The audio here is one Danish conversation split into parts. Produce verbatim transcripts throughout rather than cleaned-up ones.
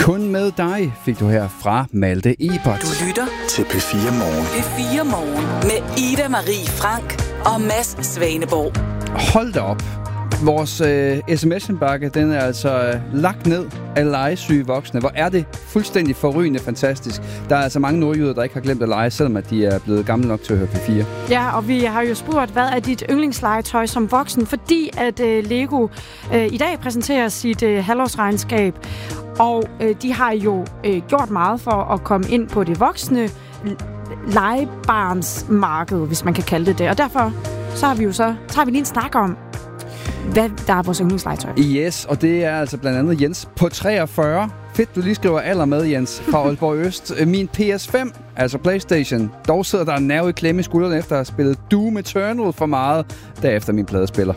Kun med dig fik du her fra Malte Ebert. Du lytter til P fire Morgen. P fire Morgen med Ida Marie Frank og Mads Svaneborg. Hold da op. Vores øh, sms-indbakke, den er altså øh, lagt ned af legesyge voksne. Hvor er det fuldstændig forrygende fantastisk. Der er altså mange nordjyder, der ikke har glemt at lege, selvom at de er blevet gamle nok til at høre P fire. Ja, og vi har jo spurgt, hvad er dit yndlingslegetøj som voksen? Fordi at øh, Lego øh, i dag præsenterer sit øh, halvårsregnskab. Og øh, de har jo øh, gjort meget for at komme ind på det voksne legebarnsmarked, hvis man kan kalde det det. Og derfor så har vi jo så, tager vi lige en snak om, hvad der er vores yndlingslegetøj. Yes, og det er altså blandt andet Jens på treogfyrre. Fedt, du lige skriver alder med, Jens, fra Aalborg Øst. Min P S fem, altså PlayStation, dog sidder der en nerve i klemme i skuldrene efter at have spillet Doom Eternal for meget, derefter min pladespiller.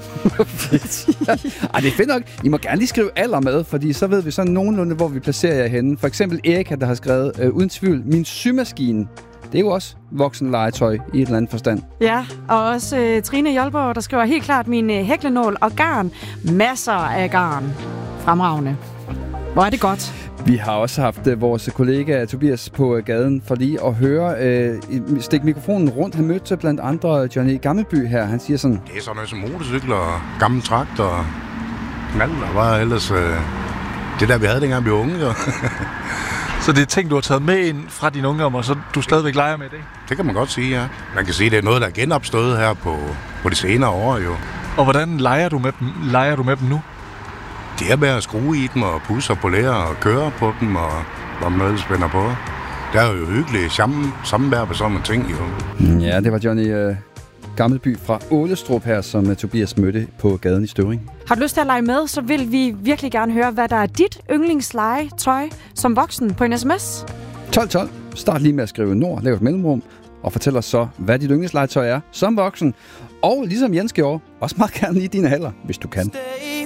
Ej, det er fedt nok. I må gerne lige skrive alder med, fordi så ved vi sådan nogenlunde, hvor vi placerer jer henne. For eksempel Erika, der har skrevet, øh, uden tvivl, min symaskine. Det er jo også voksenlegetøj i et eller andet forstand. Ja, og også øh, Trine Jolborg, der skriver helt klart min øh, hæklenål og garn. Masser af garn. Fremragende. Hvor er det godt. Vi har også haft øh, vores kollega Tobias på øh, gaden for lige at høre, øh, stikke mikrofonen rundt. Han mødte blandt andre Johnny Gammelby her. Han siger sådan... Det er sådan noget som motorcykler og gamle traktor og knald og hvad ellers. Øh, det der, vi havde dengang vi var unge. Så det er ting, du har taget med ind fra din ungdom, og så du stadigvæk leger med det? Det kan man godt sige, ja. Man kan sige, at det er noget, der er genopstået her på, på de senere år, jo. Og hvordan leger du med dem, leger du med dem nu? Det er med at skrue i dem og pusse og polere og køre på dem, og hvor man ellers spænder på. Det er jo hyggeligt sammen, sammenbær på sådan nogle ting, jo. Ja, det var Johnny øh, Gammelby fra Ålestrup her, som uh, Tobias mødte på gaden i Støvring. Har du lyst til at lege med, så vil vi virkelig gerne høre, hvad der er dit yndlingslegetøj som voksen på en sms. tolv tolv. Start lige med at skrive nord, lav et mellemrum, og fortæl os så, hvad dit yndlingslegetøj er som voksen. Og ligesom Jens gjorde, også meget gerne i din alder, hvis du kan. Stay